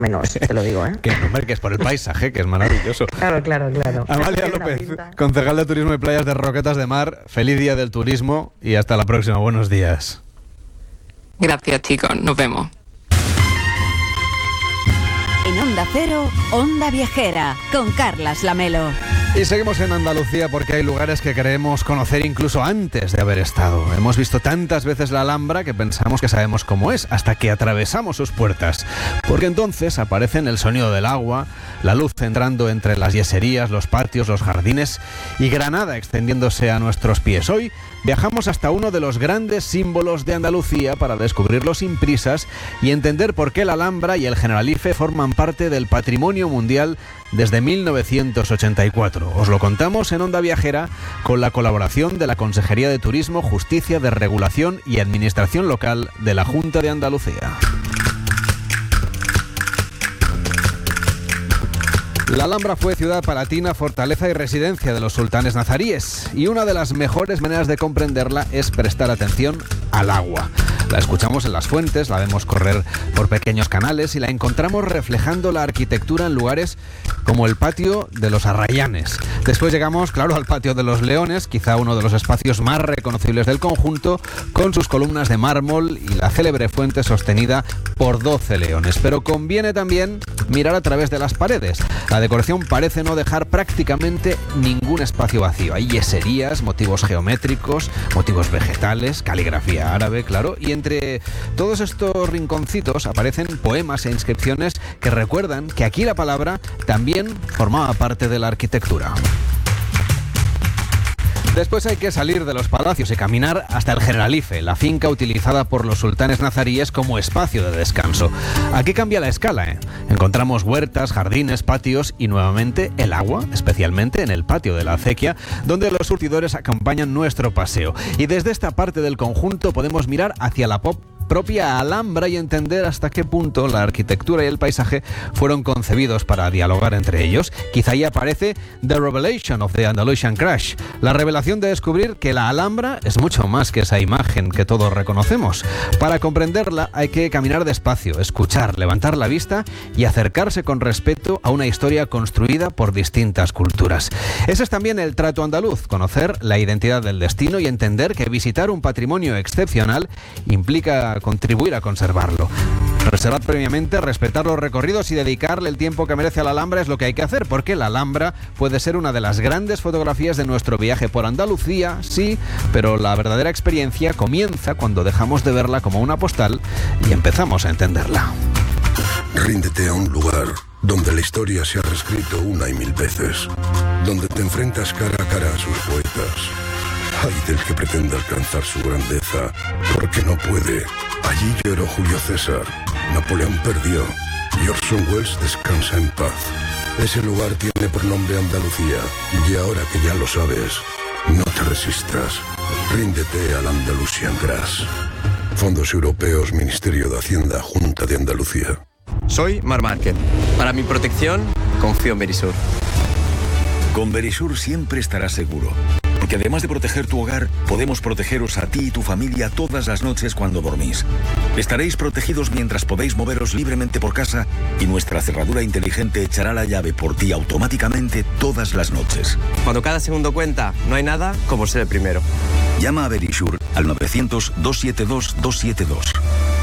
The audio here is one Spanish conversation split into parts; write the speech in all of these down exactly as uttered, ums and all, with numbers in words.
menos, te lo digo, ¿eh? Que, hombre, que es por el paisaje, que es maravilloso. Claro, claro, claro. Amalia López, concejal de Turismo y Playas de Roquetas de Mar, feliz día del turismo y hasta la próxima. Buenos días. Gracias, chicos. Nos vemos. En Onda Cero, Onda Viajera, con Carlas Lamelo. Y seguimos en Andalucía porque hay lugares que queremos conocer incluso antes de haber estado. Hemos visto tantas veces la Alhambra que pensamos que sabemos cómo es hasta que atravesamos sus puertas. Porque entonces aparecen el sonido del agua, la luz entrando entre las yeserías, los patios, los jardines y Granada extendiéndose a nuestros pies. Hoy viajamos hasta uno de los grandes símbolos de Andalucía para descubrirlo sin prisas y entender por qué la Alhambra y el Generalife forman parte del patrimonio mundial desde mil novecientos ochenta y cuatro. Os lo contamos en Onda Viajera con la colaboración de la Consejería de Turismo, Justicia, de Regulación y Administración Local de la Junta de Andalucía. La Alhambra fue ciudad palatina, fortaleza y residencia de los sultanes nazaríes, y una de las mejores maneras de comprenderla es prestar atención al agua. La escuchamos en las fuentes, la vemos correr por pequeños canales y la encontramos reflejando la arquitectura en lugares como el patio de los Arrayanes. Después llegamos, claro, al patio de los Leones, quizá uno de los espacios más reconocibles del conjunto, con sus columnas de mármol y la célebre fuente sostenida por doce leones. Pero conviene también mirar a través de las paredes. La decoración parece no dejar prácticamente ningún espacio vacío. Hay yeserías, motivos geométricos, motivos vegetales, caligrafía árabe, claro, y entre todos estos rinconcitos aparecen poemas e inscripciones que recuerdan que aquí la palabra también formaba parte de la arquitectura. Después hay que salir de los palacios y caminar hasta el Generalife, la finca utilizada por los sultanes nazaríes como espacio de descanso. Aquí cambia la escala, ¿eh? Encontramos huertas, jardines, patios y nuevamente el agua, especialmente en el patio de la acequia, donde los surtidores acompañan nuestro paseo. Y desde esta parte del conjunto podemos mirar hacia la pop propia Alhambra y entender hasta qué punto la arquitectura y el paisaje fueron concebidos para dialogar entre ellos. Quizá ahí aparece The Revelation of the Andalusian Crash, la revelación de descubrir que la Alhambra es mucho más que esa imagen que todos reconocemos. Para comprenderla hay que caminar despacio, escuchar, levantar la vista y acercarse con respeto a una historia construida por distintas culturas. Ese es también el trato andaluz, conocer la identidad del destino y entender que visitar un patrimonio excepcional implica contribuir a conservarlo. Reservar previamente, respetar los recorridos y dedicarle el tiempo que merece a la Alhambra es lo que hay que hacer, porque la Alhambra puede ser una de las grandes fotografías de nuestro viaje por Andalucía, sí, pero la verdadera experiencia comienza cuando dejamos de verla como una postal y empezamos a entenderla. Ríndete a un lugar donde la historia se ha reescrito una y mil veces, donde te enfrentas cara a cara a sus poetas. Ay del que pretenda alcanzar su grandeza, porque no puede. Allí lloró Julio César, Napoleón perdió, y Orson Welles descansa en paz. Ese lugar tiene por nombre Andalucía, y ahora que ya lo sabes, no te resistas. Ríndete al Andalusian Grass. Fondos Europeos, Ministerio de Hacienda, Junta de Andalucía. Soy Mar Márquez. Para mi protección, confío en Verisur. Con Verisur siempre estarás seguro. Porque además de proteger tu hogar, podemos protegeros a ti y tu familia todas las noches cuando dormís. Estaréis protegidos mientras podéis moveros libremente por casa y nuestra cerradura inteligente echará la llave por ti automáticamente todas las noches. Cuando cada segundo cuenta, no hay nada como ser el primero. Llama a Verisur al novecientos, doscientos setenta y dos, doscientos setenta y dos.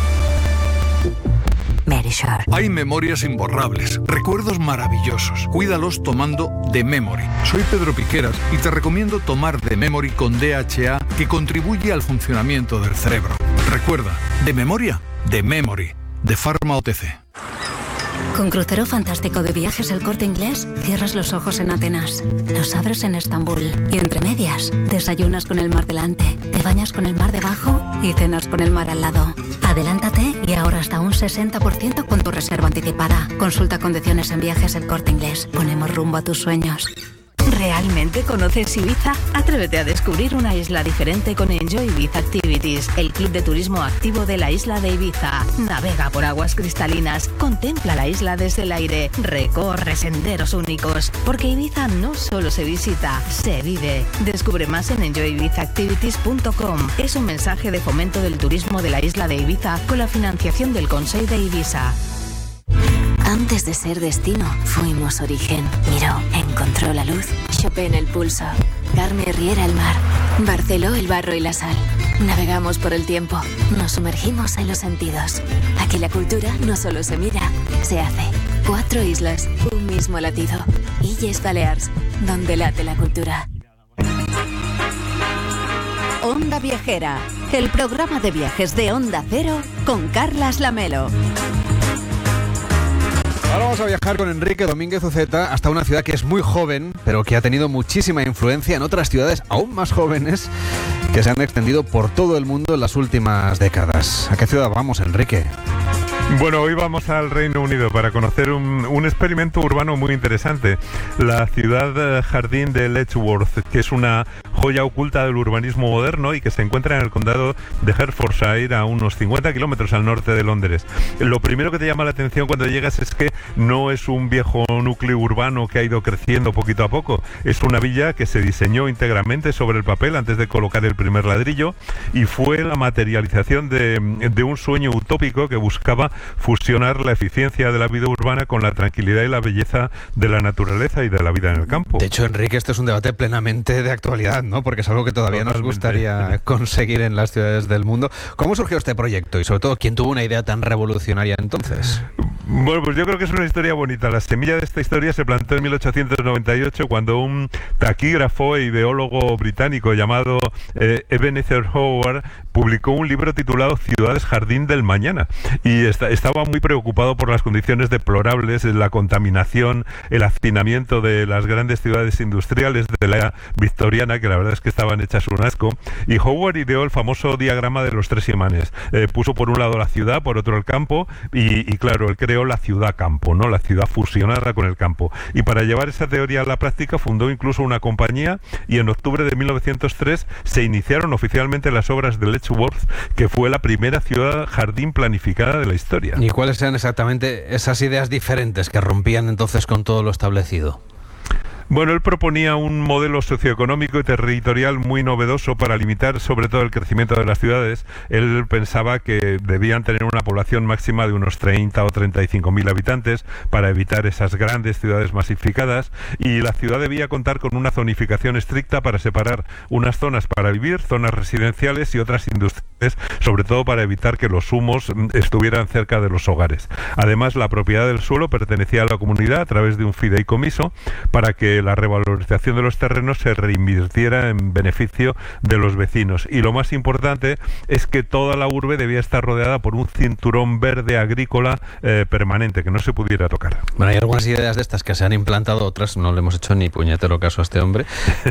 Verisur. Hay memorias imborrables, recuerdos maravillosos. Cuídalos tomando The Memory. Soy Pedro Piqueras y te recomiendo tomar The Memory con D H A, que contribuye al funcionamiento del cerebro. Recuerda, de memoria, The Memory, de Pharma O T C. Con crucero fantástico de Viajes El Corte Inglés, cierras los ojos en Atenas, los abres en Estambul y entre medias, desayunas con el mar delante, te bañas con el mar debajo y cenas con el mar al lado. Adelántate y ahora hasta un sesenta por ciento con tu reserva anticipada. Consulta condiciones en Viajes El Corte Inglés. Ponemos rumbo a tus sueños. ¿Realmente conoces Ibiza? Atrévete a descubrir una isla diferente con Enjoy Ibiza Activities, el club de turismo activo de la isla de Ibiza. Navega por aguas cristalinas, contempla la isla desde el aire, recorre senderos únicos, porque Ibiza no solo se visita, se vive. Descubre más en enjoy ibiza activities punto com. Es un mensaje de fomento del turismo de la isla de Ibiza con la financiación del Consell de Ibiza. Antes de ser destino, fuimos origen. Miró, encontró la luz. Chopin el pulso. Carme Riera el mar. Barceló el barro y la sal. Navegamos por el tiempo. Nos sumergimos en los sentidos. Aquí la cultura no solo se mira, se hace. Cuatro islas, un mismo latido. Illes Balears, donde late la cultura. Onda Viajera, el programa de viajes de Onda Cero con Carlas Lamelo. Ahora vamos a viajar con Enrique Domínguez Uceta hasta una ciudad que es muy joven, pero que ha tenido muchísima influencia en otras ciudades aún más jóvenes que se han extendido por todo el mundo en las últimas décadas. ¿A qué ciudad vamos, Enrique? Bueno, hoy vamos al Reino Unido para conocer un, un experimento urbano muy interesante. La ciudad jardín de Letchworth, que es una joya oculta del urbanismo moderno y que se encuentra en el condado de Hertfordshire, a unos cincuenta kilómetros al norte de Londres. Lo primero que te llama la atención cuando llegas es que no es un viejo núcleo urbano que ha ido creciendo poquito a poco. Es una villa que se diseñó íntegramente sobre el papel antes de colocar el primer ladrillo y fue la materialización de, de un sueño utópico que buscaba fusionar la eficiencia de la vida urbana con la tranquilidad y la belleza de la naturaleza y de la vida en el campo. De hecho, Enrique, este es un debate plenamente de actualidad, ¿no? Porque es algo que todavía Totalmente. Nos gustaría conseguir en las ciudades del mundo. ¿Cómo surgió este proyecto? Y sobre todo, ¿quién tuvo una idea tan revolucionaria entonces? Bueno, pues yo creo que es una historia bonita. La semilla de esta historia se plantó en mil ochocientos noventa y ocho cuando un taquígrafo e ideólogo británico llamado eh, Ebenezer Howard publicó un libro titulado Ciudades Jardín del Mañana y está, estaba muy preocupado por las condiciones deplorables, la contaminación, el hacinamiento de las grandes ciudades industriales de la era victoriana, que la verdad es que estaban hechas un asco, y Howard ideó el famoso diagrama de los tres imanes. Eh, puso por un lado la ciudad, por otro el campo y, y claro, él creó la ciudad-campo, ¿no? La ciudad fusionada con el campo. Y para llevar esa teoría a la práctica fundó incluso una compañía y en octubre de mil novecientos tres se iniciaron oficialmente las obras de Letchworth, que fue la primera ciudad jardín planificada de la historia. ¿Y cuáles eran exactamente esas ideas diferentes que rompían entonces con todo lo establecido? Bueno, él proponía un modelo socioeconómico y territorial muy novedoso para limitar sobre todo el crecimiento de las ciudades. Él pensaba que debían tener una población máxima de unos treinta o treinta y cinco mil habitantes para evitar esas grandes ciudades masificadas, y la ciudad debía contar con una zonificación estricta para separar unas zonas para vivir, zonas residenciales y otras industriales, sobre todo para evitar que los humos estuvieran cerca de los hogares. Además, la propiedad del suelo pertenecía a la comunidad a través de un fideicomiso para que la revalorización de los terrenos se reinvirtiera en beneficio de los vecinos. Y lo más importante es que toda la urbe debía estar rodeada por un cinturón verde agrícola eh, permanente, que no se pudiera tocar. Bueno, hay algunas ideas de estas que se han implantado, otras no le hemos hecho ni puñetero caso a este hombre.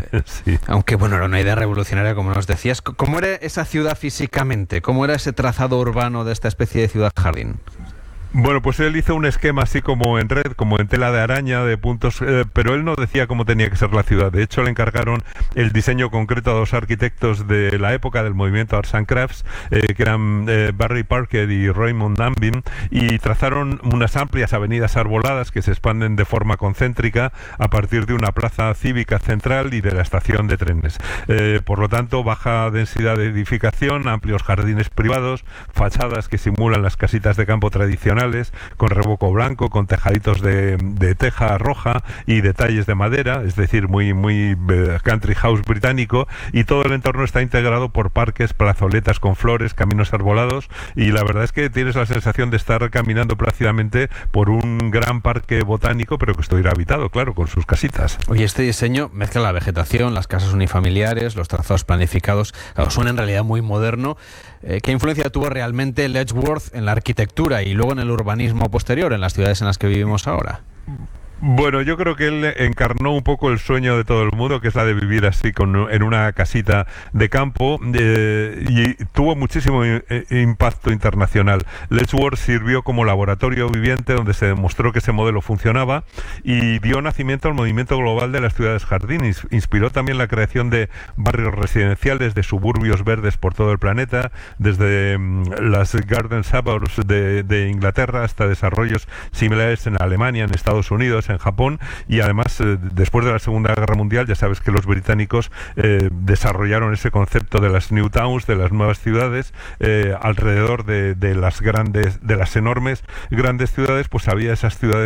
Sí. Aunque bueno, era una idea revolucionaria, como nos decías. ¿Cómo era esa ciudad físicamente? ¿Cómo era ese trazado urbano de esta especie de ciudad jardín? Bueno, pues él hizo un esquema así como en red, como en tela de araña, de puntos, eh, pero él no decía cómo tenía que ser la ciudad. De hecho, le encargaron el diseño concreto a dos arquitectos de la época del movimiento Arts and Crafts, eh, que eran eh, Barry Parker y Raymond Dunbin, y trazaron unas amplias avenidas arboladas que se expanden de forma concéntrica a partir de una plaza cívica central y de la estación de trenes. Eh, por lo tanto, baja densidad de edificación, amplios jardines privados, fachadas que simulan las casitas de campo tradicionales, con revoco blanco, con tejaditos de, de teja roja y detalles de madera, es decir, muy, muy country house británico, y todo el entorno está integrado por parques, plazoletas con flores, caminos arbolados, y la verdad es que tienes la sensación de estar caminando plácidamente por un gran parque botánico, pero que estuviera habitado, claro, con sus casitas. Oye, este diseño mezcla la vegetación, las casas unifamiliares, los trazados planificados, claro, suena en realidad muy moderno. Eh, ¿Qué influencia tuvo realmente Letchworth en la arquitectura y luego en el urbanismo posterior, en las ciudades en las que vivimos ahora? Bueno, yo creo que él encarnó un poco el sueño de todo el mundo, que es la de vivir así con, en una casita de campo, eh, y tuvo muchísimo eh, impacto internacional. Letchworth sirvió como laboratorio viviente donde se demostró que ese modelo funcionaba y dio nacimiento al movimiento global de las ciudades jardín. Inspiró también la creación de barrios residenciales, de suburbios verdes por todo el planeta, desde mm, las Garden Suburbs de, de Inglaterra hasta desarrollos similares en Alemania, en Estados Unidos, famosa en Japón, y además eh, después de la Segunda Guerra Mundial ya sabes que los británicos eh, desarrollaron ese concepto de las New Towns, de las nuevas ciudades, eh, alrededor de, de las grandes, de las enormes grandes ciudades, pues había esas ciudades